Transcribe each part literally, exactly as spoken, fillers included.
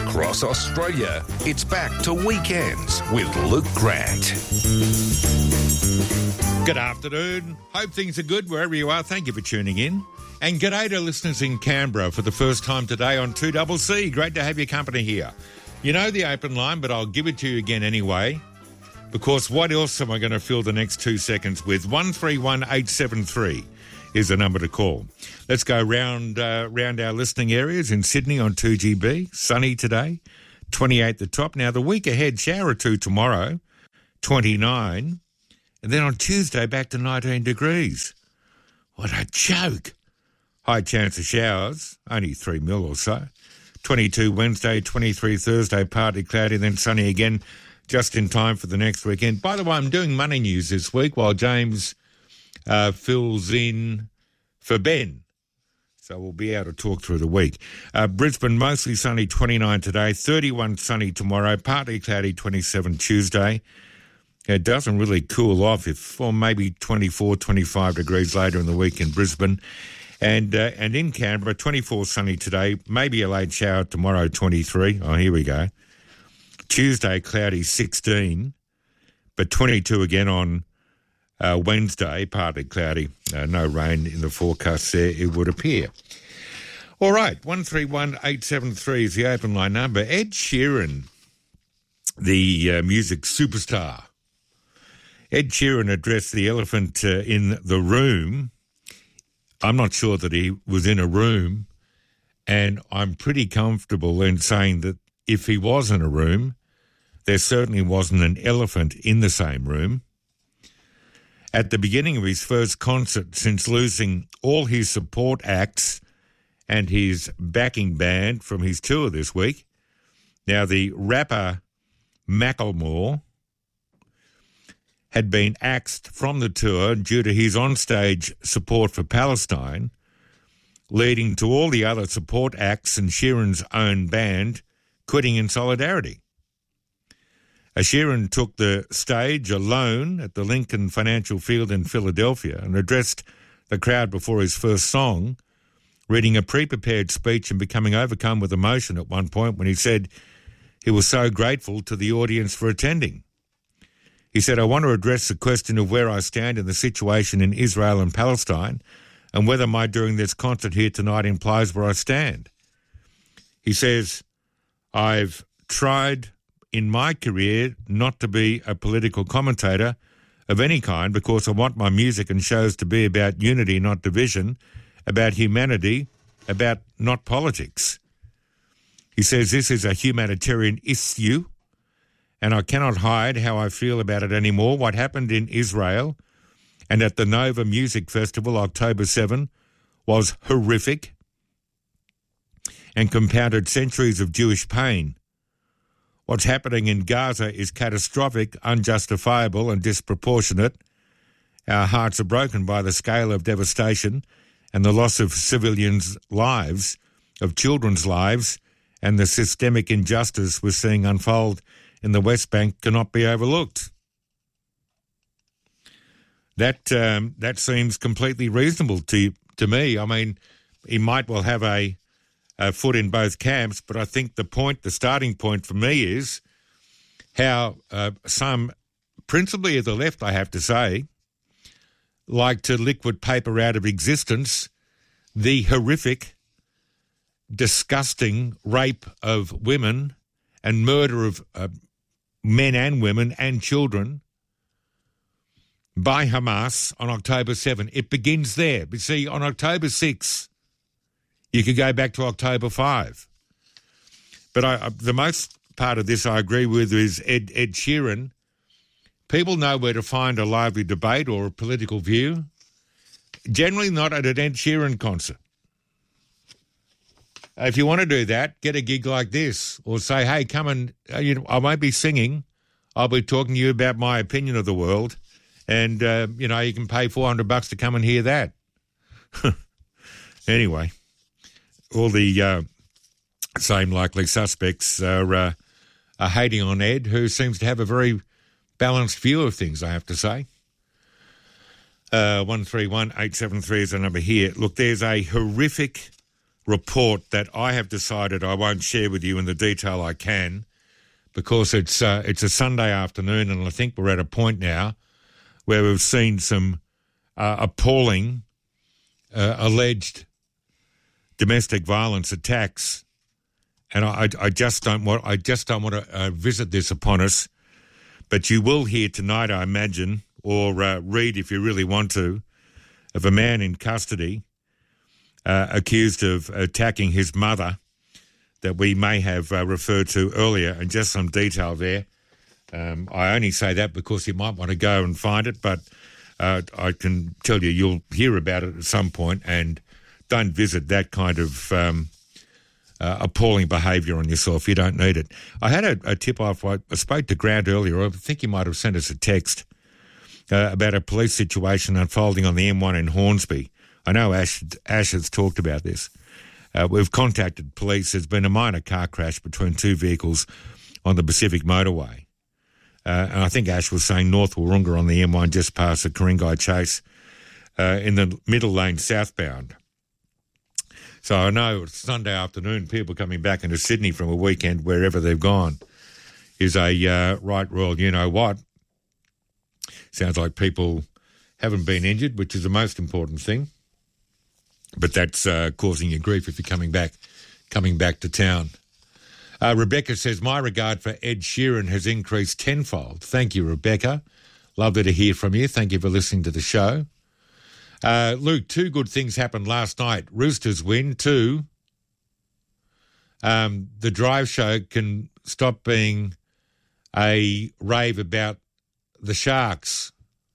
across Australia. It's back to Weekends with Luke Grant. Good afternoon. Hope things are good wherever you are. Thank you for tuning in. And g'day to listeners in Canberra for the first time today on two C C. Great to have your company here. You know the open line, but I'll give it to you again anyway, because what else am I going to fill the next two seconds with? one three one eight seven three is the number to call. Let's go round, uh, round our listening areas in Sydney on two G B. Sunny today, twenty-eight the top. Now, the week ahead, shower or two tomorrow, twenty-nine. And then on Tuesday, back to nineteen degrees. What a joke. High chance of showers, only three mil or so. twenty-two Wednesday, twenty-three Thursday, partly cloudy, then sunny again, just in time for the next weekend. By the way, I'm doing money news this week while James uh, fills in for Ben. So we'll be able to talk through the week. Uh, Brisbane, mostly sunny, twenty-nine today, thirty-one sunny tomorrow, partly cloudy, twenty-seven Tuesday. It doesn't really cool off, if or maybe twenty-four, twenty-five degrees later in the week in Brisbane. And uh, and in Canberra, twenty-four sunny today, maybe a late shower tomorrow, twenty-three. Oh, here we go. Tuesday, cloudy, sixteen, but twenty-two again on uh, Wednesday, partly cloudy. Uh, no rain in the forecast there, it would appear. All right, one three one eight seven three is the open line number. Ed Sheeran, the uh, music superstar. Ed Sheeran addressed the elephant uh, in the room. I'm not sure that he was in a room, and I'm pretty comfortable in saying that if he was in a room, there certainly wasn't an elephant in the same room. At the beginning of his first concert since losing all his support acts and his backing band from his tour this week, now the rapper Macklemore had been axed from the tour due to his onstage support for Palestine, leading to all the other support acts and Sheeran's own band quitting in solidarity. Sheeran took the stage alone at the Lincoln Financial Field in Philadelphia and addressed the crowd before his first song, reading a pre-prepared speech and becoming overcome with emotion at one point when he said he was so grateful to the audience for attending. He said, I want to address the question of where I stand in the situation in Israel and Palestine and whether my doing this concert here tonight implies where I stand. He says, I've tried in my career not to be a political commentator of any kind because I want my music and shows to be about unity, not division, about humanity, about not politics. He says this is a humanitarian issue, and I cannot hide how I feel about it anymore. What happened in Israel and at the Nova Music Festival, October seventh, was horrific and compounded centuries of Jewish pain. What's happening in Gaza is catastrophic, unjustifiable and disproportionate. Our hearts are broken by the scale of devastation and the loss of civilians' lives, of children's lives, and the systemic injustice we're seeing unfold in the West Bank cannot be overlooked. That um, that seems completely reasonable to to me. I mean, he might well have a, a foot in both camps, but I think the point, the starting point for me is how uh, some, principally of the left, I have to say, like to liquid paper out of existence the horrific, disgusting rape of women and murder of uh, men and women and children by Hamas on October seventh. It begins there. But see, on October sixth, you could go back to October fifth. But I, I, the most part of this I agree with is Ed, Ed Sheeran. People know where to find a lively debate or a political view. Generally not at an Ed Sheeran concert. If you want to do that, get a gig like this or say, hey, come and, uh, you know, I won't be singing. I'll be talking to you about my opinion of the world. And, uh, you know, you can pay four hundred bucks to come and hear that. Anyway, all the uh, same likely suspects are, uh, are hating on Ed, who seems to have a very balanced view of things, I have to say. Uh, one three one eight seven three is the number here. Look, there's a horrific report that I have decided I won't share with you in the detail I can, because it's uh, it's a Sunday afternoon, and I think we're at a point now where we've seen some uh, appalling uh, alleged domestic violence attacks, and I, I just don't want I just don't want to uh, visit this upon us. But you will hear tonight, I imagine, or uh, read if you really want to, of a man in custody uh, accused of attacking his mother that we may have uh, referred to earlier, and just some detail there. Um, I only say that because you might want to go and find it, but uh, I can tell you you'll hear about it at some point, and don't visit that kind of um, uh, appalling behaviour on yourself. You don't need it. I had a, a tip-off. I spoke to Grant earlier. I think he might have sent us a text uh, about a police situation unfolding on the M one in Hornsby. I know Ash, Ash has talked about this. Uh, we've contacted police. There's been a minor car crash between two vehicles on the Pacific Motorway. Uh, and I think Ash was saying North Wahroonga on the M one just past the Ku-ring-gai Chase uh, in the middle lane southbound. So I know it's Sunday afternoon, people coming back into Sydney from a weekend wherever they've gone is a uh, right royal you-know-what. Sounds like people haven't been injured, which is the most important thing. But that's uh, causing you grief if you're coming back, coming back to town. Uh, Rebecca says, my regard for Ed Sheeran has increased tenfold. Thank you, Rebecca. Lovely to hear from you. Thank you for listening to the show. Uh, Luke, two good things happened last night. Roosters win. Two, um, the drive show can stop being a rave about the Sharks.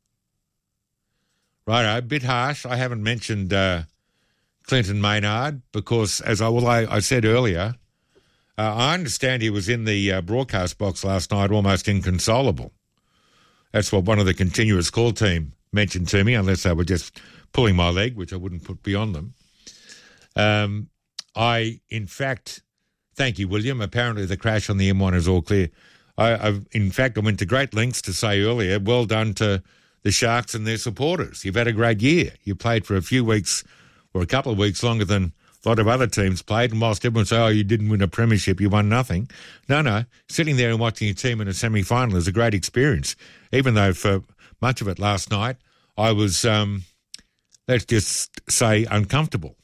Righto, a bit harsh. I haven't mentioned uh, Clinton Maynard because, as I, well, I, I said earlier, uh, I understand he was in the uh, broadcast box last night almost inconsolable. That's what one of the continuous call team mentioned to me, unless they were just pulling my leg, which I wouldn't put beyond them. Um, I, in fact, thank you, William. Apparently the crash on the M one is all clear. I, I've, in fact, I went to great lengths to say earlier, well done to the Sharks and their supporters. You've had a great year. You played for a few weeks or a couple of weeks longer than a lot of other teams played, and whilst everyone say, oh, you didn't win a premiership, you won nothing. No, no, sitting there and watching your team in a semi-final is a great experience, even though for much of it last night I was, um, let's just say, uncomfortable.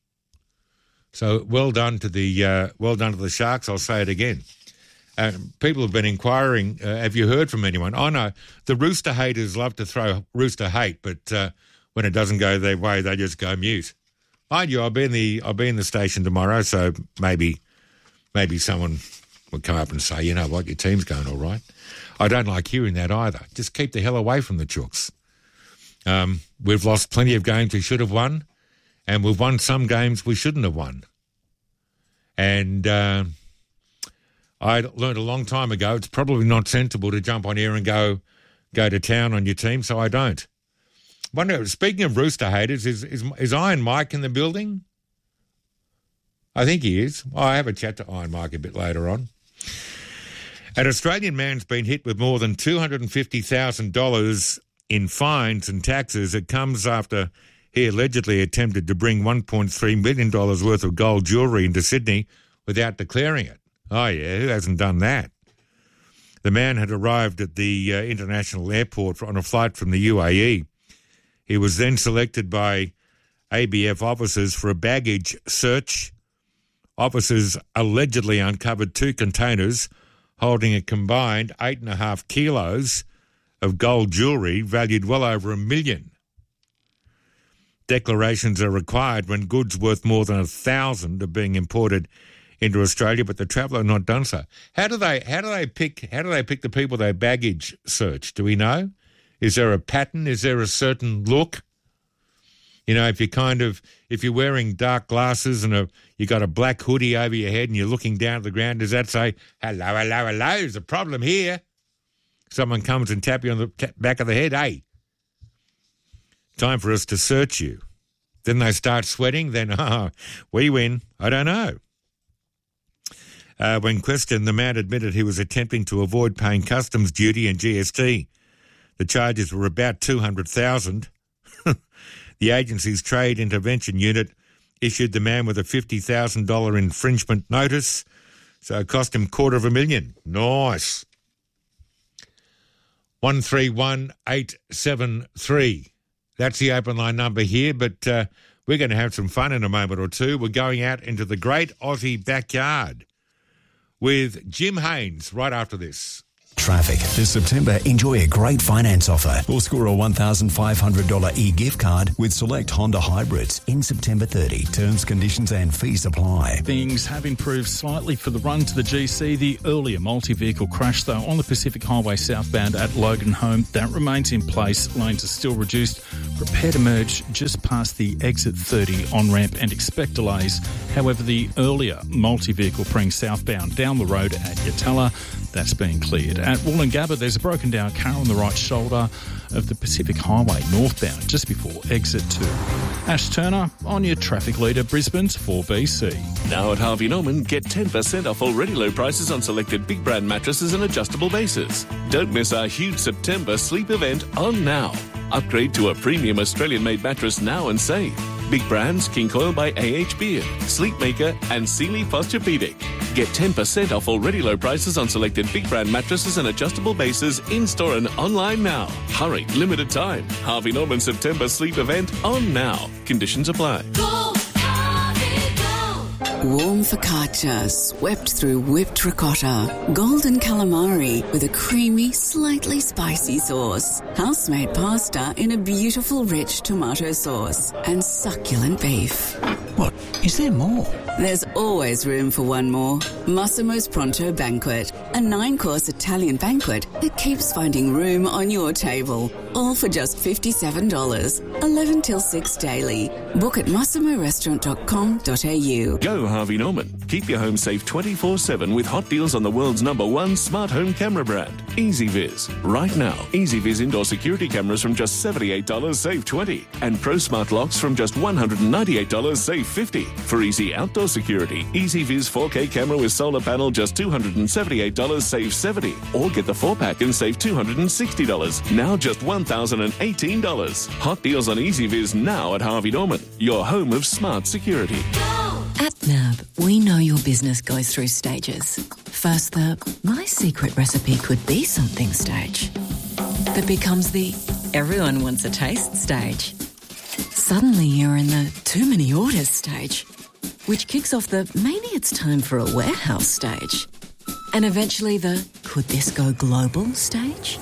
So well done to the uh, well done to the Sharks. I'll say it again. Uh, people have been inquiring, uh, have you heard from anyone? I know the Rooster haters love to throw Rooster hate, but uh, when it doesn't go their way, they just go mute. Mind you, I'll be in the I'll be in the station tomorrow, so maybe maybe someone will come up and say, you know what, your team's going all right. I don't like hearing that either. Just keep the hell away from the Chooks. Um, we've lost plenty of games we should have won, and we've won some games we shouldn't have won. And uh, I learned a long time ago it's probably not sensible to jump on here and go go to town on your team, so I don't. Wonder, speaking of Rooster haters, is, is is Iron Mike in the building? I think he is. I'll have a chat to Iron Mike a bit later on. An Australian man's been hit with more than two hundred fifty thousand dollars in fines and taxes. It comes after he allegedly attempted to bring one point three million dollars worth of gold jewellery into Sydney without declaring it. Oh, yeah, who hasn't done that? The man had arrived at the uh, international airport on a flight from the U A E. He was then selected by A B F officers for a baggage search. Officers allegedly uncovered two containers holding a combined eight and a half kilos of gold jewellery valued well over a million. Declarations are required when goods worth more than a thousand are being imported into Australia, but the traveller not done so. How do they? How do they pick? How do they pick the people they baggage search? Do we know? Is there a pattern? Is there a certain look? You know, if you're kind of, if you're wearing dark glasses and a, you got a black hoodie over your head and you're looking down at the ground, does that say, hello, hello, hello, there's a problem here? Someone comes and tap you on the tap back of the head, hey, time for us to search you. Then they start sweating, then, oh, we win. I don't know. Uh, when questioned, the man admitted he was attempting to avoid paying customs duty and G S T. The charges were about two hundred thousand dollars. The agency's Trade Intervention Unit issued the man with a fifty thousand dollars infringement notice, so it cost him quarter of a million. Nice. one three one eight seven three. That's the open line number here, but uh, we're going to have some fun in a moment or two. We're going out into the great Aussie backyard with Jim Haynes right after this. Traffic. This September, enjoy a great finance offer or score a one thousand five hundred dollars e-gift card with select Honda hybrids in September thirtieth. Terms, conditions and fees apply. Things have improved slightly for the run to the G C. The earlier multi-vehicle crash, though, on the Pacific Highway southbound at Logan Home, that remains in place. Lanes are still reduced. Prepare to merge just past the exit thirty on-ramp and expect delays. However, the earlier multi-vehicle Pring southbound down the road at Yatala, that's been cleared. At Wollongabba, there's a broken down car on the right shoulder of the Pacific Highway northbound just before exit two. Ash Turner on your traffic leader, Brisbane's four B C. Now at Harvey Norman, get ten percent off already low prices on selected big brand mattresses and adjustable bases. Don't miss our huge September sleep event on now. Upgrade to a premium Australian-made mattress now and save. Big brands, King Coil by A H Beard, Sleepmaker and Sealy Posturepedic. Get ten percent off already low prices on selected big brand mattresses and adjustable bases in-store and online now. Hurry, limited time. Harvey Norman September sleep event on now. Conditions apply. Go, Harvey, go. Warm focaccia swept through whipped ricotta. Golden calamari with a creamy, slightly spicy sauce. House-made pasta in a beautiful rich tomato sauce. And succulent beef. What? Is there more? There's always room for one more. Massimo's Pronto Banquet, a nine-course Italian banquet that keeps finding room on your table. All for just fifty-seven dollars. eleven till six daily. Book at massimo restaurant dot com dot a u. Go Harvey Norman. Keep your home safe twenty-four seven with hot deals on the world's number one smart home camera brand, EasyViz. Right now, EasyViz indoor security cameras from just seventy-eight dollars, save twenty dollars. And Pro Smart locks from just one hundred ninety-eight dollars, save fifty dollars. For easy outdoor security, EasyViz four K camera with solar panel, just two hundred seventy-eight dollars, save seventy dollars. Or get the four pack and save two hundred sixty dollars. Now just one thousand eighteen dollars. Hot deals on EasyViz now at Harvey Norman, your home of smart security. At N A B, we know your business goes through stages. First, the my secret recipe could be something stage. That becomes the everyone wants a taste stage. Suddenly you're in the too many orders stage, which kicks off the maybe it's time for a warehouse stage. And eventually the could this go global stage?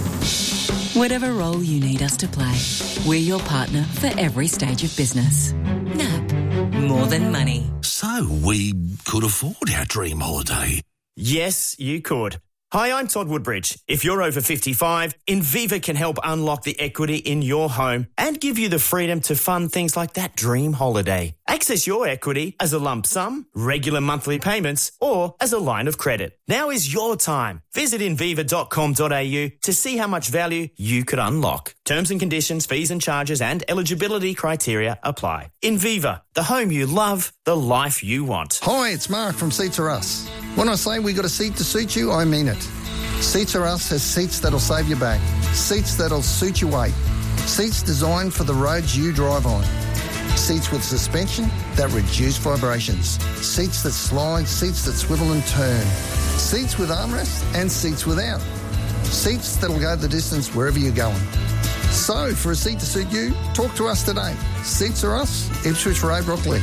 Whatever role you need us to play, we're your partner for every stage of business. N A B, more than money. So we could afford our dream holiday. Yes, you could. Hi, I'm Todd Woodbridge. If you're over fifty-five, Inviva can help unlock the equity in your home and give you the freedom to fund things like that dream holiday. Access your equity as a lump sum, regular monthly payments, or as a line of credit. Now is your time. Visit inviva dot com dot a u to see how much value you could unlock. Terms and conditions, fees and charges and eligibility criteria apply. Inviva, the home you love, the life you want. Hi, it's Mark from Seats Are Us. When I say we got a seat to suit you, I mean it. Seats Are Us has seats that'll save your back, seats that'll suit your weight, seats designed for the roads you drive on, seats with suspension that reduce vibrations, seats that slide, seats that swivel and turn, seats with armrests and seats without, seats that'll go the distance wherever you're going. So, for a seat to suit you, talk to us today. Seats Are Us, Ipswich Road, Brooklyn.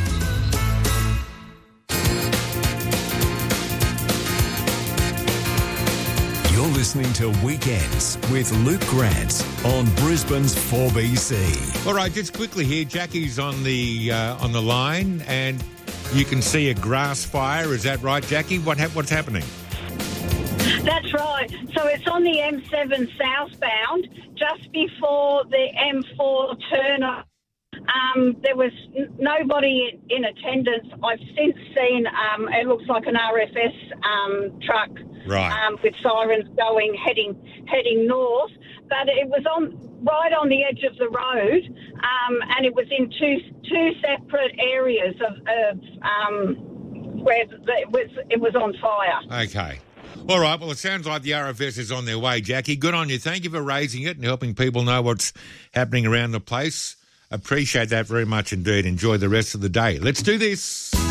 You're listening to Weekends with Luke Grant on Brisbane's four B C. All right, just quickly here, Jackie's on the uh, on the line, and you can see a grass fire. Is that right, Jackie? What ha- what's happening? That's right. So it's on the M seven southbound, just before the M four turn-up. Um, there was n- nobody in, in attendance. I've since seen, um, it looks like an R F S um, truck right. um, with sirens going, heading heading north. But it was on right on the edge of the road, um, and it was in two two separate areas of, of um, where the, it was it was on fire. Okay. All right, well, it sounds like the R F S is on their way, Jackie. Good on you. Thank you for raising it and helping people know what's happening around the place. Appreciate that very much indeed. Enjoy the rest of the day. Let's do this.